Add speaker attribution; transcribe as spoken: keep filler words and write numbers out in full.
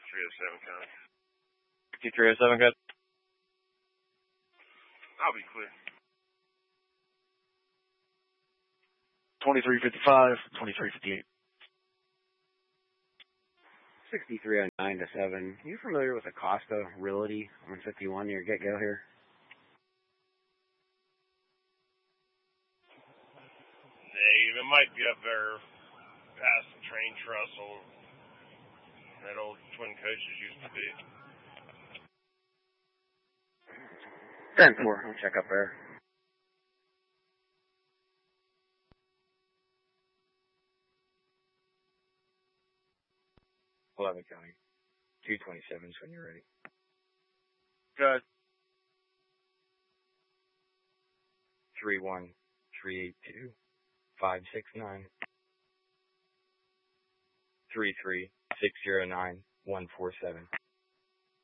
Speaker 1: three oh seven, County.
Speaker 2: fifty-three oh seven, good.
Speaker 1: I'll be clear.
Speaker 2: twenty-three fifty-five, twenty-three fifty-eight.
Speaker 3: sixty-three oh nine to seven. Are you familiar with Acosta Realty on fifty-one near get-go here?
Speaker 1: Dave, it might be up there past the train trestle that old Twin Coaches used to be.
Speaker 3: ten four. I'll check up there.
Speaker 4: eleven County. two twenty-sevens when you're ready.
Speaker 2: Good.
Speaker 4: three one three eight two five six nine. three three six zero nine one four seven.